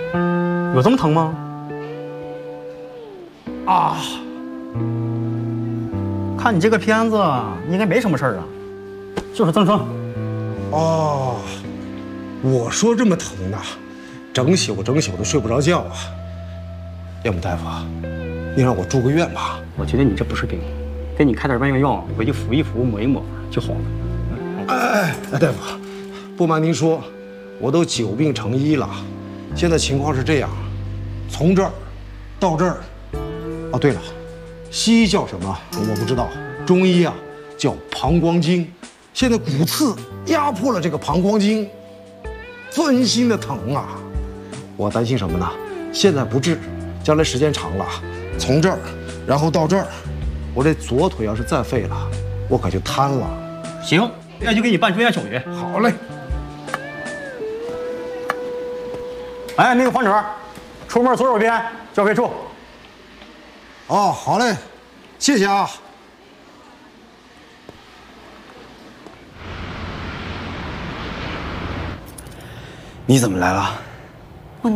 有这么疼吗？啊！看你这个片子，应该没什么事儿啊，就是增生。 哦，我说这么疼呢，整宿都睡不着觉啊。要不大夫，你让我住个院吧？ 我觉得你这不是病，给你开点万用药，回去敷一敷、抹一抹就好了。 大夫，不瞒您说，我都久病成医了。现在情况是这样，从这儿到这儿。哦，对了，西医叫什么我不知道，中医啊叫膀胱经。现在骨刺压迫了这个膀胱经，钻心的疼啊！我担心什么呢？现在不治，将来时间长了，从这儿然后到这儿，我这左腿要是再废了，我可就瘫了。 行，那就给你办住院手续。 好嘞。 哎，那个患者，出门左手边交费处。 哦，好嘞，谢谢啊。 你怎么来了？